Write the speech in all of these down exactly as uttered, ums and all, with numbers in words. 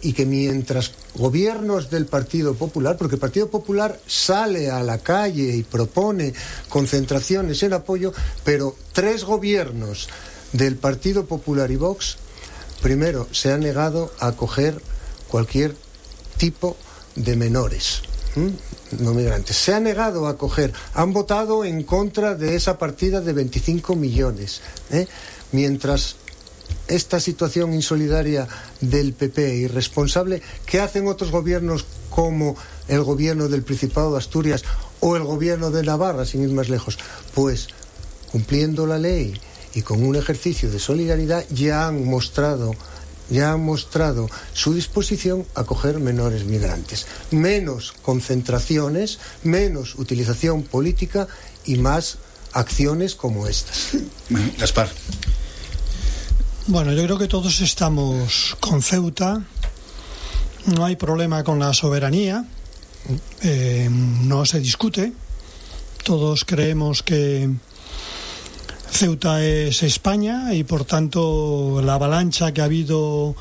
y que mientras gobiernos del Partido Popular, porque el Partido Popular sale a la calle y propone concentraciones en apoyo, pero tres gobiernos del Partido Popular y Vox, primero, se han negado a acoger cualquier tipo de menores, ¿Mm? no migrantes. Se han negado a acoger, han votado en contra de esa partida de veinticinco millones, ¿eh? Mientras esta situación insolidaria del P P, irresponsable, ¿qué hacen otros gobiernos como el gobierno del Principado de Asturias o el gobierno de Navarra, sin ir más lejos? Pues cumpliendo la ley y con un ejercicio de solidaridad ya han mostrado ya han mostrado su disposición a acoger menores migrantes. Menos concentraciones, menos utilización política y más acciones como estas. Gaspar. Bueno, yo creo que todos estamos con Ceuta. No hay problema con la soberanía. Eh, no se discute. Todos creemos que Ceuta es España y por tanto la avalancha que ha habido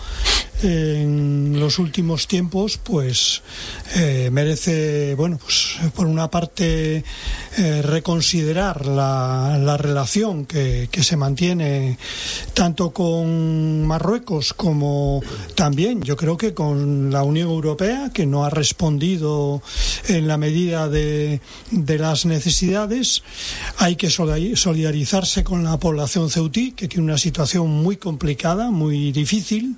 en los últimos tiempos pues eh, merece, bueno, pues por una parte eh, reconsiderar la, la relación que, que se mantiene tanto con Marruecos como también yo creo que con la Unión Europea, que no ha respondido en la medida de, de las necesidades. Hay que solidarizarse con la población ceutí, que tiene una situación muy complicada, muy difícil,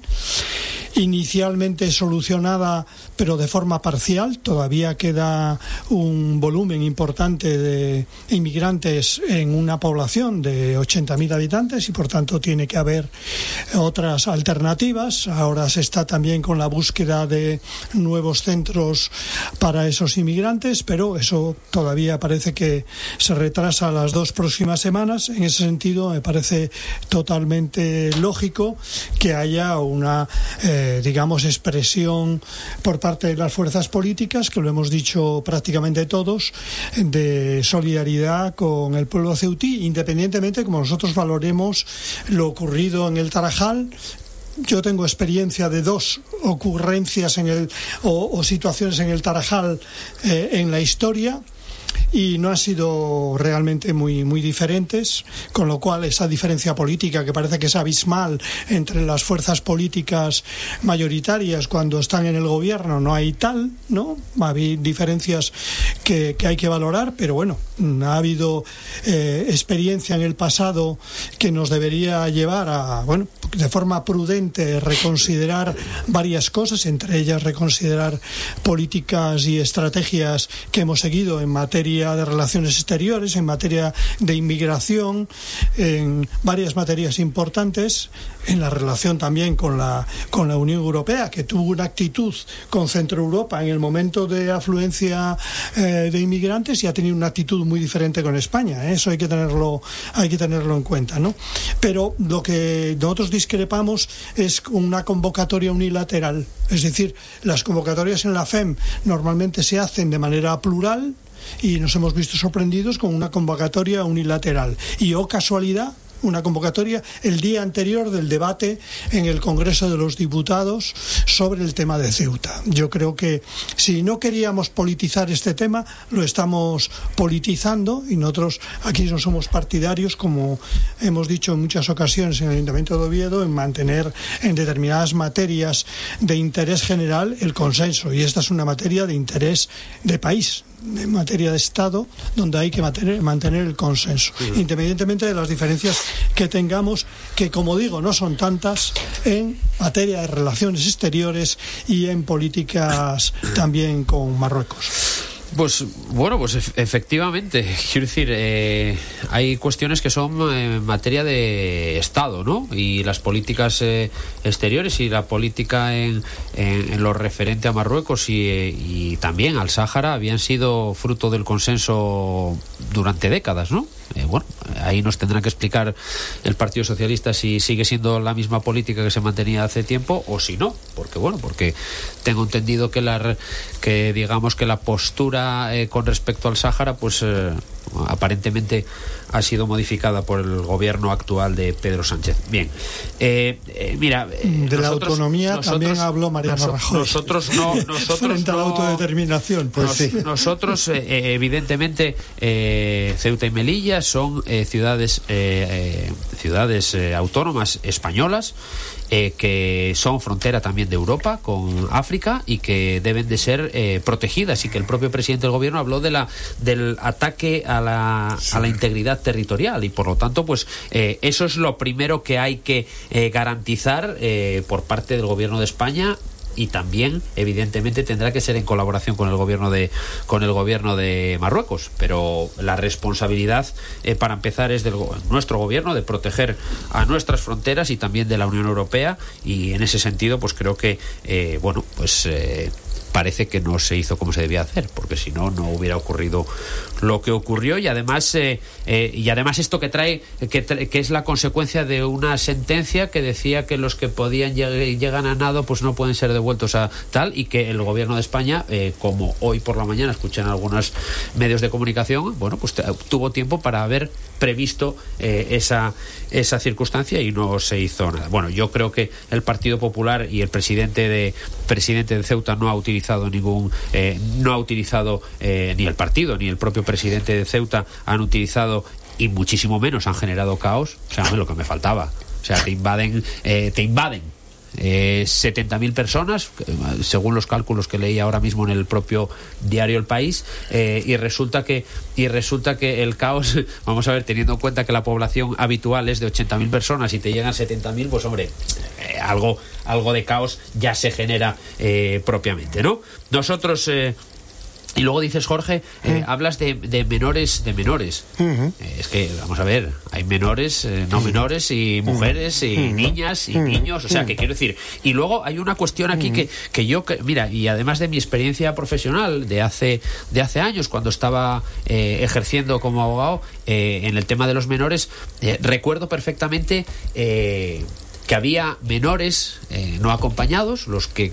inicialmente solucionada pero de forma parcial. Todavía queda un volumen importante de inmigrantes en una población de ochenta mil habitantes y por tanto tiene que haber otras alternativas. Ahora se está también con la búsqueda de nuevos centros para esos inmigrantes, pero eso todavía parece que se retrasa las dos próximas semanas. En ese sentido me parece totalmente lógico que haya una eh, digamos expresión por parte de las fuerzas políticas, que lo hemos dicho prácticamente todos, de solidaridad con el pueblo ceutí, independientemente como nosotros valoremos lo ocurrido en el Tarajal. Yo tengo experiencia de dos ocurrencias en el o, o situaciones en el Tarajal eh, en la historia, y no han sido realmente muy, muy diferentes, con lo cual esa diferencia política que parece que es abismal entre las fuerzas políticas mayoritarias cuando están en el gobierno no hay tal, ¿no? Hay diferencias que, que hay que valorar, pero bueno, ha habido eh, experiencia en el pasado que nos debería llevar a, bueno, de forma prudente reconsiderar varias cosas, entre ellas reconsiderar políticas y estrategias que hemos seguido en materia de relaciones exteriores, en materia de inmigración, en varias materias importantes, en la relación también con la con la Unión Europea, que tuvo una actitud con Centro Europa en el momento de afluencia eh, de inmigrantes y ha tenido una actitud muy diferente con España, ¿eh? Eso hay que tenerlo hay que tenerlo en cuenta, ¿no? Pero lo que nosotros discrepamos es una convocatoria unilateral, es decir, las convocatorias en la F E M normalmente se hacen de manera plural y nos hemos visto sorprendidos con una convocatoria unilateral y, oh casualidad, una convocatoria el día anterior del debate en el Congreso de los Diputados sobre el tema de Ceuta. Yo creo que si no queríamos politizar este tema, lo estamos politizando, y nosotros aquí no somos partidarios, como hemos dicho en muchas ocasiones en el Ayuntamiento de Oviedo, en mantener en determinadas materias de interés general el consenso, y esta es una materia de interés de país, en materia de Estado, donde hay que mantener, mantener el consenso, sí, independientemente de las diferencias que tengamos, que como digo no son tantas, en materia de relaciones exteriores y en políticas también con Marruecos. Pues bueno, pues efectivamente, quiero decir, eh, hay cuestiones que son en materia de Estado, ¿no? Y las políticas eh, exteriores y la política en, en, en lo referente a Marruecos y, y también al Sáhara habían sido fruto del consenso durante décadas, ¿no? Eh, bueno, ahí nos tendrá que explicar el Partido Socialista si sigue siendo la misma política que se mantenía hace tiempo o si no, porque bueno, porque tengo entendido que la que digamos que la postura eh, con respecto al Sáhara pues eh, aparentemente ha sido modificada por el gobierno actual de Pedro Sánchez. Bien, eh, eh, mira, eh, de nosotros, la autonomía nosotros, también habló Mariano noso, Rajoy. Nosotros no, nosotros frente no, a la autodeterminación. Pues nos, sí. Nosotros, eh, evidentemente, eh, Ceuta y Melilla son eh, ciudades, eh, eh, ciudades eh, autónomas españolas. Eh, que son frontera también de Europa con África y que deben de ser eh, protegidas, y que el propio presidente del gobierno habló de la del ataque a la, a la integridad territorial, y por lo tanto pues eh, eso es lo primero que hay que eh, garantizar eh, por parte del gobierno de España, y también evidentemente tendrá que ser en colaboración con el gobierno de con el gobierno de Marruecos, pero la responsabilidad eh, para empezar es de nuestro gobierno de proteger a nuestras fronteras y también de la Unión Europea, y en ese sentido pues creo que eh, bueno pues eh, parece que no se hizo como se debía hacer, porque si no, no hubiera ocurrido lo que ocurrió. Y además eh, eh, y además esto que trae que, tra que es la consecuencia de una sentencia que decía que los que podían lleg llegan a nado pues no pueden ser devueltos a tal, y que el gobierno de España, eh, como hoy por la mañana escuché en algunos medios de comunicación, bueno, pues tuvo tiempo para haber previsto eh, esa, esa circunstancia, y no se hizo nada. Bueno, yo creo que el Partido Popular y el presidente de presidente de Ceuta no ha utilizado ningún eh, no ha utilizado eh, ni el partido ni el propio presidente de Ceuta han utilizado, y muchísimo menos han generado caos. O sea, lo que me faltaba. O sea, te invaden eh, te invaden Eh, setenta mil personas, según los cálculos que leí ahora mismo en el propio diario El País, eh, y resulta que y resulta que el caos, vamos a ver, teniendo en cuenta que la población habitual es de ochenta mil personas y te llegan setenta mil, pues hombre, eh, algo algo de caos ya se genera eh, propiamente, ¿no? Nosotros eh, y luego dices, Jorge, eh, uh-huh. hablas de, de menores, de menores. Uh-huh. eh, es que, vamos a ver, hay menores, eh, no menores, y mujeres, y uh-huh. niñas, y uh-huh. niños, o sea, que quiero decir. Y luego hay una cuestión aquí uh-huh. que, que yo, que, mira, y además de mi experiencia profesional de hace, de hace años, cuando estaba eh, ejerciendo como abogado, eh, en el tema de los menores, eh, recuerdo perfectamente eh, que había menores eh, no acompañados, los que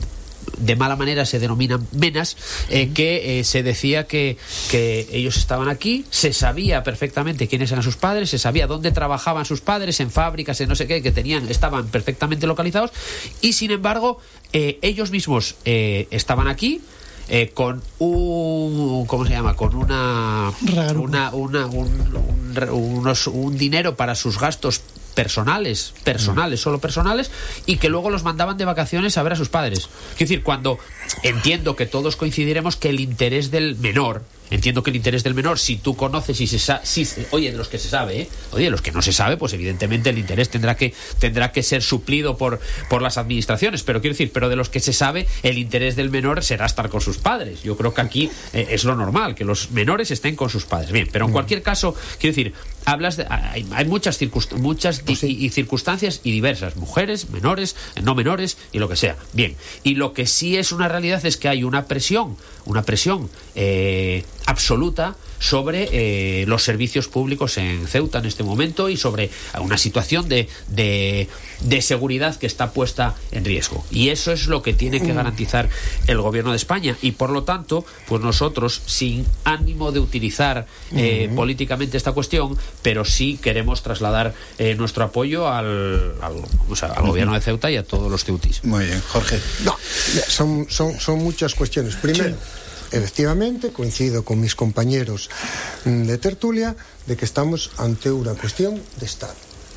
de mala manera se denominan menas, eh, que eh, se decía que, que ellos estaban aquí, se sabía perfectamente quiénes eran sus padres, se sabía dónde trabajaban sus padres, en fábricas, en no sé qué, que tenían, estaban perfectamente localizados, y sin embargo eh, ellos mismos eh, estaban aquí eh, con un, ¿cómo se llama? Con una, una, una un, un, unos, un dinero para sus gastos personales, personales, solo personales, y que luego los mandaban de vacaciones a ver a sus padres. Quiero decir, cuando entiendo que todos coincidiremos que el interés del menor, entiendo que el interés del menor, si tú conoces y se sabe, si, oye, de los que se sabe, ¿eh? oye, de los que no se sabe, pues evidentemente el interés tendrá que tendrá que ser suplido por, por las administraciones, pero quiero decir, pero de los que se sabe, el interés del menor será estar con sus padres. Yo creo que aquí eh, es lo normal, que los menores estén con sus padres. Bien, pero en cualquier caso, quiero decir, hablas de, hay, hay muchas circunst muchas pues sí. y, y circunstancias y diversas, mujeres, menores, no menores y lo que sea. Bien, y lo que sí es una realidad es que hay una presión, una presión eh, absoluta sobre eh, los servicios públicos en Ceuta en este momento, y sobre una situación de, de, de seguridad que está puesta en riesgo, y eso es lo que tiene que garantizar el gobierno de España, y por lo tanto pues nosotros, sin ánimo de utilizar eh, uh-huh. políticamente esta cuestión, pero sí queremos trasladar eh, nuestro apoyo al, al, o sea, al uh-huh. gobierno de Ceuta y a todos los ceutíes. Muy bien, Jorge. No, son, son, son muchas cuestiones. Primero, sí. Efectivamente, coincido con mis compañeros de tertulia de que estamos ante una cuestión de Estado.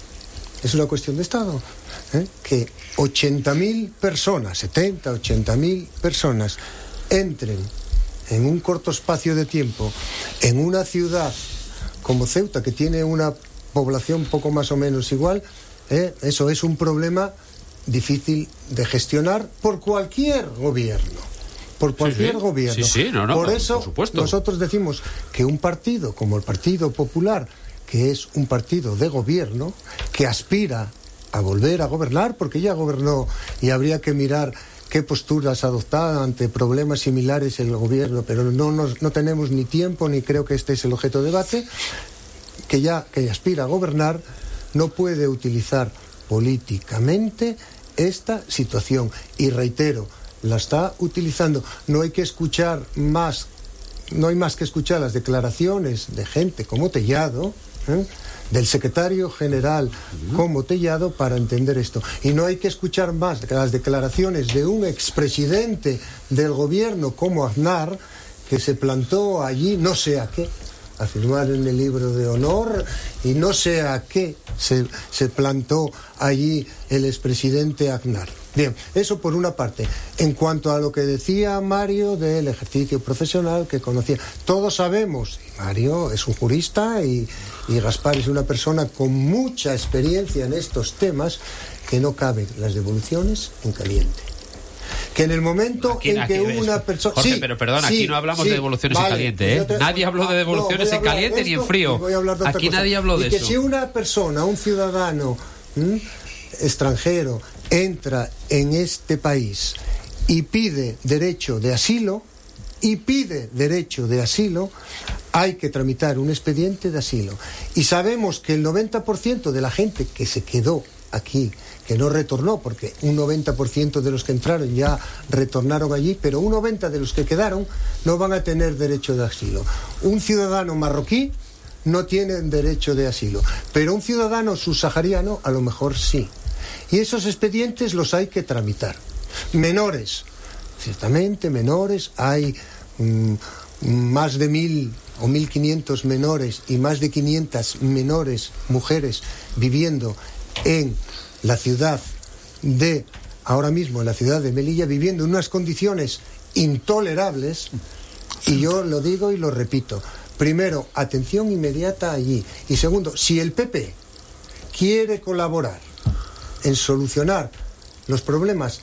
Es una cuestión de Estado, ¿eh? Que ochenta mil personas, setenta, ochenta mil personas entren en un corto espacio de tiempo en una ciudad como Ceuta, que tiene una población poco más o menos igual, ¿eh? Eso es un problema difícil de gestionar por cualquier gobierno. Por cualquier sí, sí. gobierno. Sí, sí, no, no, por eso por supuesto. Nosotros decimos que un partido como el Partido Popular, que es un partido de gobierno, que aspira a volver a gobernar, porque ya gobernó, y habría que mirar qué posturas adoptar ante problemas similares en el gobierno, pero no, nos, no tenemos ni tiempo, ni creo que este es el objeto de debate, que ya que aspira a gobernar, no puede utilizar políticamente esta situación. Y reitero, la está utilizando. No hay que escuchar más no hay más que escuchar las declaraciones de gente como Tellado, ¿eh? del secretario general como Tellado para entender esto. Y no hay que escuchar más que las declaraciones de un expresidente del gobierno como Aznar, que se plantó allí no sé a qué, a firmar en el libro de honor, y no sé a qué se, se plantó allí el expresidente Aznar. Bien, eso por una parte. En cuanto a lo que decía Mario del ejercicio profesional que conocía, todos sabemos, y Mario es un jurista y, y Gaspar es una persona con mucha experiencia en estos temas, que no caben las devoluciones en caliente. Que en el momento aquí, en aquí, que una persona... Jorge, sí, pero perdón, sí, aquí no hablamos sí, de devoluciones vale, en caliente, ¿eh? Te... Nadie habló de devoluciones no, en caliente de ni en frío. Aquí cosa. nadie habló y de que eso. Si una persona, un ciudadano ¿m? extranjero, entra en este país y pide derecho de asilo, y pide derecho de asilo, hay que tramitar un expediente de asilo. Y sabemos que el noventa por ciento de la gente que se quedó aquí, que no retornó, porque un noventa por ciento de los que entraron ya retornaron allí, pero un noventa por ciento de los que quedaron no van a tener derecho de asilo. Un ciudadano marroquí no tiene derecho de asilo, pero un ciudadano subsahariano a lo mejor sí. Y esos expedientes los hay que tramitar. Menores, ciertamente menores, hay um, más de mil o mil quinientos menores y más de quinientas menores mujeres viviendo en la ciudad de, ahora mismo en la ciudad de Melilla, viviendo en unas condiciones intolerables, y yo lo digo y lo repito. Primero, atención inmediata allí. Y segundo, si el P P quiere colaborar en solucionar los problemas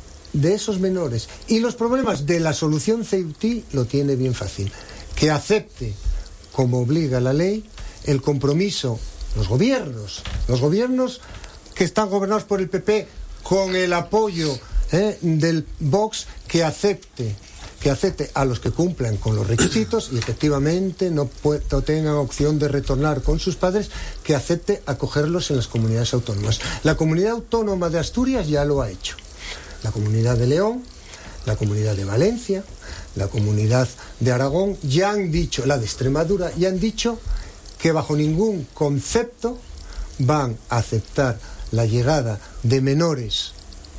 de esos menores y los problemas de la solución Ceutí, lo tiene bien fácil. Que acepte, como obliga la ley, el compromiso, los gobiernos, los gobiernos que están gobernados por el P P con el apoyo eh, del Vox, que acepte que acepte a los que cumplan con los requisitos y efectivamente no, no tengan opción de retornar con sus padres, que acepte acogerlos en las comunidades autónomas. La comunidad autónoma de Asturias ya lo ha hecho. La comunidad de León, la comunidad de Valencia, la comunidad de Aragón ya han dicho, la de Extremadura, ya han dicho que bajo ningún concepto van a aceptar la llegada de menores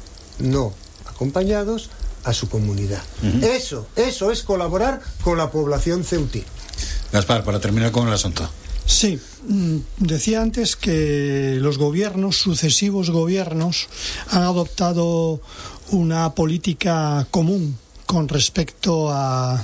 no acompañados a su comunidad. Uh-huh. Eso, eso es colaborar con la población ceutí. Gaspar, para terminar con el asunto. Sí, decía antes que los gobiernos, sucesivos gobiernos, han adoptado una política común con respecto a,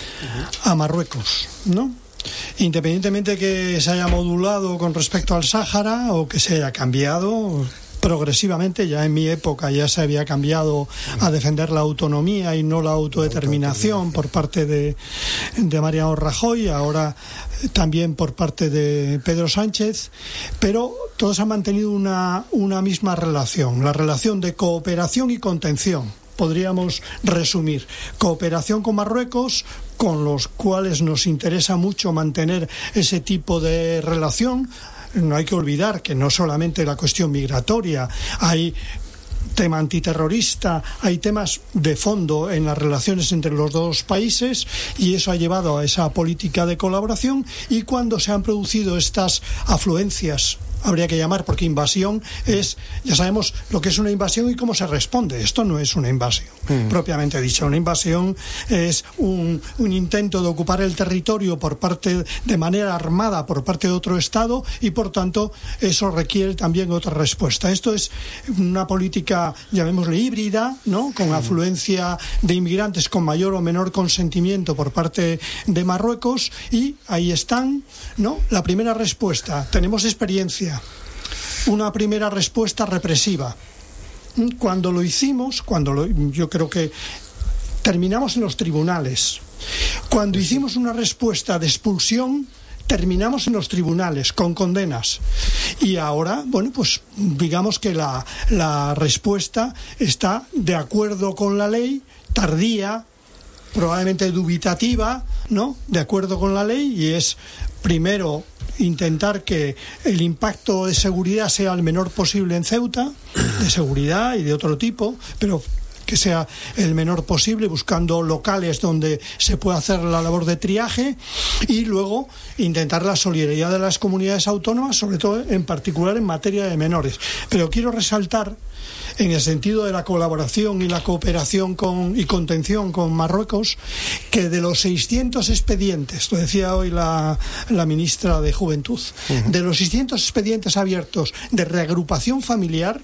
a Marruecos, ¿no? Independientemente de que se haya modulado con respecto al Sáhara o que se haya cambiado progresivamente, ya en mi época ya se había cambiado a defender la autonomía y no la autodeterminación por parte de, de Mariano Rajoy, ahora también por parte de Pedro Sánchez, pero todos han mantenido una, una misma relación, la relación de cooperación y contención. Podríamos resumir: cooperación con Marruecos, con los cuales nos interesa mucho mantener ese tipo de relación. No hay que olvidar que no solamente la cuestión migratoria, hay tema antiterrorista, hay temas de fondo en las relaciones entre los dos países, y eso ha llevado a esa política de colaboración. Y cuando se han producido estas afluencias, habría que llamar, porque invasión es, ya sabemos lo que es una invasión y cómo se responde. Esto no es una invasión mm. propiamente dicha. Una invasión es un, un intento de ocupar el territorio por parte, de manera armada, por parte de otro Estado, y por tanto eso requiere también otra respuesta. Esto es una política, llamémosle híbrida, ¿no? Con afluencia de inmigrantes con mayor o menor consentimiento por parte de Marruecos, y ahí están, ¿no? La primera respuesta, tenemos experiencia. Una primera respuesta represiva. Cuando lo hicimos, cuando lo, yo creo que terminamos en los tribunales. Cuando hicimos una respuesta de expulsión, terminamos en los tribunales con condenas. Y ahora, bueno, pues digamos que la, la respuesta está de acuerdo con la ley, tardía, probablemente dubitativa, ¿no? De acuerdo con la ley, y es primero intentar que el impacto de seguridad sea el menor posible en Ceuta, de seguridad y de otro tipo, pero que sea el menor posible, buscando locales donde se pueda hacer la labor de triaje, y luego intentar la solidaridad de las comunidades autónomas, sobre todo en particular en materia de menores. Pero quiero resaltar, en el sentido de la colaboración y la cooperación con, y contención con Marruecos, que de los seiscientos expedientes, lo decía hoy la, la ministra de Juventud, uh-huh. de los seiscientos expedientes abiertos de reagrupación familiar,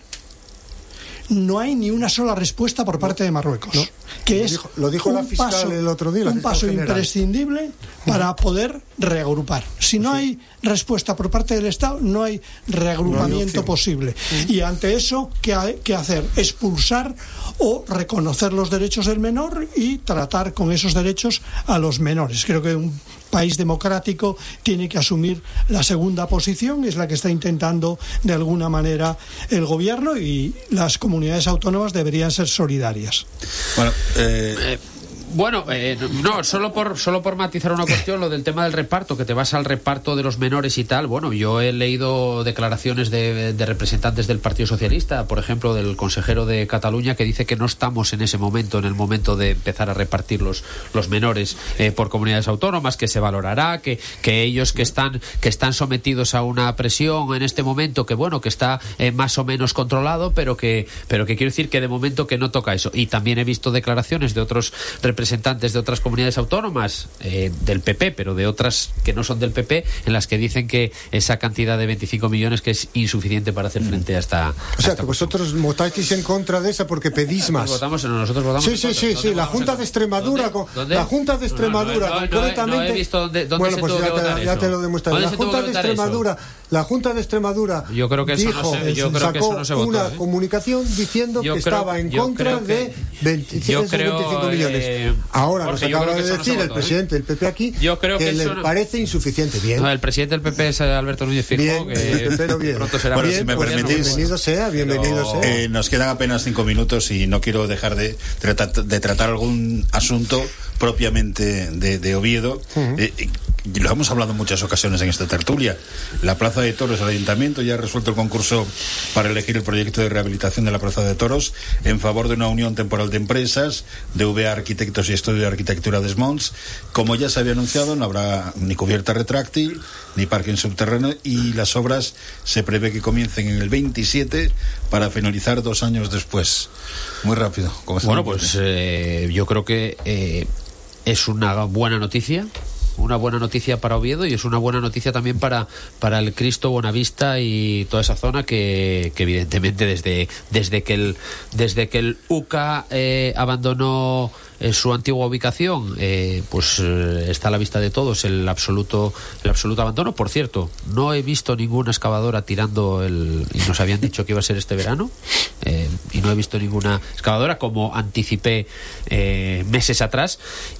no hay ni una sola respuesta por parte de Marruecos, no. que lo es dijo, lo dijo un la fiscal paso, el otro día, la un paso general. imprescindible para poder reagrupar. Si no sí. hay respuesta por parte del Estado, no hay reagrupamiento no hay posible. Uh-huh. Y ante eso, ¿qué, hay, ¿qué hacer? Expulsar o reconocer los derechos del menor y tratar con esos derechos a los menores. Creo que un país democrático tiene que asumir la segunda posición, es la que está intentando de alguna manera el gobierno, y las comunidades autónomas deberían ser solidarias. Bueno, eh... Eh, Bueno, eh, no, solo por solo por matizar una cuestión, lo del tema del reparto, que te vas al reparto de los menores y tal. Bueno, yo he leído declaraciones de, de representantes del Partido Socialista, por ejemplo, del consejero de Cataluña, que dice que no estamos en ese momento, en el momento de empezar a repartir los, los menores eh, por comunidades autónomas, que se valorará, que, que ellos que están que están sometidos a una presión en este momento, que bueno, que está eh, más o menos controlado, pero que pero que quiero decir que de momento que no toca eso. Y también he visto declaraciones de otros representantes representantes de otras comunidades autónomas, eh, del P P, pero de otras que no son del P P, en las que dicen que esa cantidad de veinticinco millones que es insuficiente para hacer frente a esta... O sea, que vosotros votáis en contra de esa porque pedís más. Votamos, nosotros votamos sí, sí, sí, sí, la Junta de Extremadura, ¿Dónde? ¿Dónde? la Junta de Extremadura, no, no, no, concretamente... No he visto dónde, dónde bueno, se pues tuvo ya, que te, votar ya eso. te lo demostraré. La Junta de Extremadura, eso? la Junta de Extremadura yo creo que eso dijo, no se, yo creo sacó que eso no se votó, una ¿eh? comunicación diciendo yo que creo, estaba en contra que, de veinticinco creo, millones. Eh, Ahora nos acaba de no decir votó, el presidente ¿eh? del P P aquí yo creo que, que le no... parece insuficiente. Bien. No, el presidente del P P es Alberto Núñez Feijóo, que bien. pronto será bueno, bien, si me pues permitís, bienvenido sea, bienvenido pero, sea. Eh, nos quedan apenas cinco minutos y no quiero dejar de, tratar, de tratar algún asunto propiamente de, de Oviedo. Uh-huh. eh, lo hemos hablado en muchas ocasiones en esta tertulia. La Plaza de Toros, el Ayuntamiento ya ha resuelto el concurso para elegir el proyecto de rehabilitación de la Plaza de Toros en favor de una unión temporal de empresas, de V A Arquitectos y Estudio de Arquitectura de Mons. Como ya se había anunciado, no habrá ni cubierta retráctil ni parking subterráneo, y las obras se prevé que comiencen en el veintisiete para finalizar dos años después. Muy rápido. Bueno, pues eh, yo creo que eh, es una buena noticia. Una buena noticia para Oviedo, y es una buena noticia también para, para el Cristo, Buenavista y toda esa zona que, que evidentemente desde, desde que el desde que el U C A eh, abandonó eh, su antigua ubicación, eh, pues eh, está a la vista de todos el absoluto el absoluto abandono. Por cierto, no he visto ninguna excavadora tirando el, y nos habían dicho que iba a ser este verano, eh, y no he visto ninguna excavadora, como anticipé eh, meses atrás.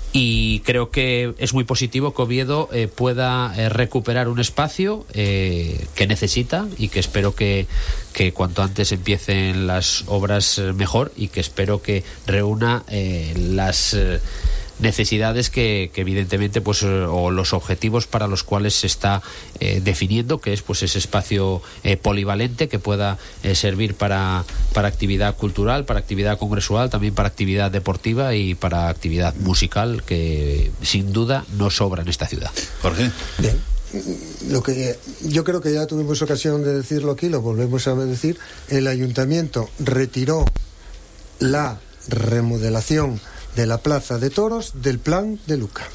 Y creo que es muy positivo que Oviedo eh, pueda eh, recuperar un espacio eh, que necesita, y que espero que, que cuanto antes empiecen las obras eh, mejor, y que espero que reúna eh, las eh, necesidades que, que evidentemente pues eh, o los objetivos para los cuales se está eh, definiendo, que es pues ese espacio eh, polivalente que pueda eh, servir para, para actividad cultural, para actividad congresual, también para actividad deportiva y para actividad musical, que sin duda no sobra en esta ciudad. Jorge. Bien. Lo que yo creo que ya tuvimos ocasión de decirlo aquí, lo volvemos a decir: el ayuntamiento retiró la remodelación de la Plaza de Toros del plan de Luca.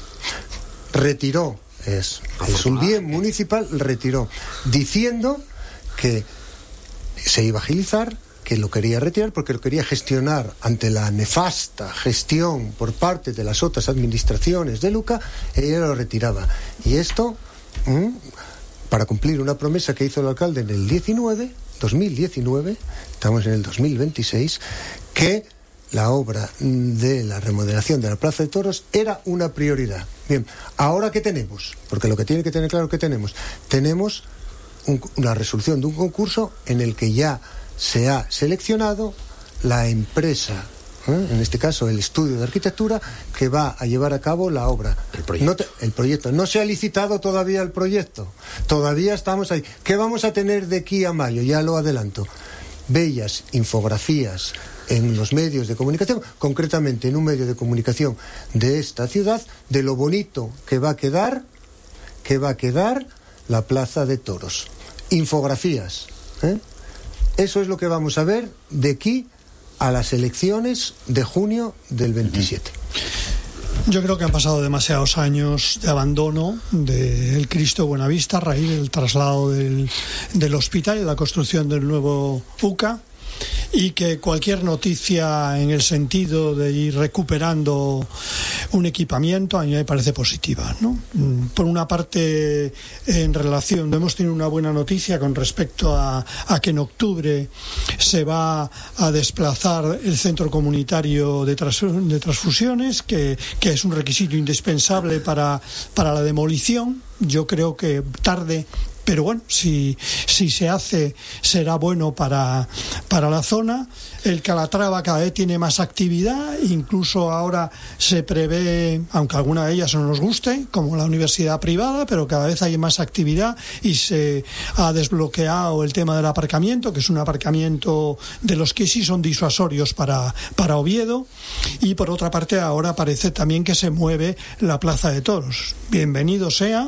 Retiró, es, es un bien municipal, retiró, diciendo que se iba a agilizar, que lo quería retirar porque lo quería gestionar ante la nefasta gestión por parte de las otras administraciones de Luca. Ella lo retiraba. Y esto, ¿m? para cumplir una promesa que hizo el alcalde en el diecinueve, dos mil diecinueve, estamos en el dos mil veintiséis, que la obra de la remodelación de la Plaza de Toros era una prioridad. Bien, ¿ahora qué tenemos? Porque lo que tiene que tener claro que tenemos, tenemos un, una resolución de un concurso en el que ya se ha seleccionado la empresa, ¿eh? en este caso el estudio de arquitectura, que va a llevar a cabo la obra. El proyecto. No te, el proyecto. No se ha licitado todavía el proyecto. Todavía estamos ahí. ¿Qué vamos a tener de aquí a mayo? Ya lo adelanto. Bellas infografías en los medios de comunicación, concretamente en un medio de comunicación de esta ciudad, de lo bonito que va a quedar, que va a quedar la Plaza de Toros. Infografías, ¿eh? Eso es lo que vamos a ver de aquí a las elecciones de junio del veintisiete. Yo creo que han pasado demasiados años de abandono del Cristo Buenavista a raíz del traslado del, del hospital y la construcción del nuevo U C A, y que cualquier noticia en el sentido de ir recuperando un equipamiento a mí me parece positiva, ¿no? Por una parte, en relación, hemos tenido una buena noticia con respecto a, a que en octubre se va a desplazar el centro comunitario de, tras, de transfusiones, que, que es un requisito indispensable para, para la demolición. Yo creo que tarde, pero bueno, si, si se hace será bueno para, para la zona. El Calatrava cada vez tiene más actividad, incluso ahora se prevé, aunque alguna de ellas no nos guste, como la universidad privada, pero cada vez hay más actividad y se ha desbloqueado el tema del aparcamiento, que es un aparcamiento de los que sí son disuasorios para, para Oviedo, y por otra parte ahora parece también que se mueve la Plaza de Toros. Bienvenido sea,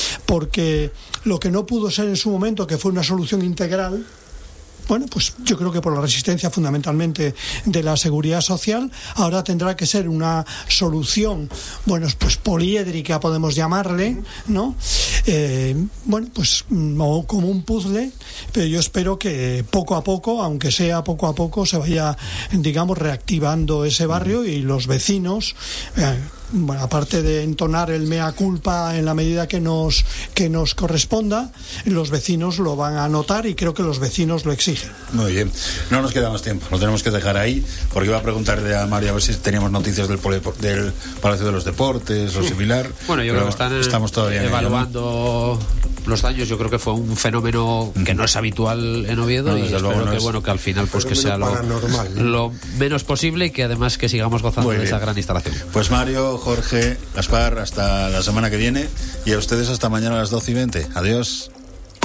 porque lo que no pudo ser en su momento, que fue una solución integral, bueno, pues yo creo que por la resistencia fundamentalmente de la seguridad social, ahora tendrá que ser una solución, bueno, pues poliédrica podemos llamarle, ¿no? Eh, bueno, pues no como un puzzle, pero yo espero que poco a poco, aunque sea poco a poco, se vaya, digamos, reactivando ese barrio y los vecinos, eh, bueno, aparte de entonar el mea culpa en la medida que nos que nos corresponda, los vecinos lo van a notar y creo que los vecinos lo exigen. Muy bien, no nos queda más tiempo, lo tenemos que dejar ahí, porque iba a preguntarle a Mario a ver si teníamos noticias del, poli, del Palacio de los Deportes o similar. Bueno, yo creo que están estamos todavía evaluando los daños. Yo creo que fue un fenómeno que no es habitual en Oviedo, no, y espero no que es... bueno que al final pues que sea lo, lo menos posible y que además que sigamos gozando de esa gran instalación. Pues Mario, Jorge, Gaspar, hasta la semana que viene, y a ustedes hasta mañana a las doce y veinte. Adiós.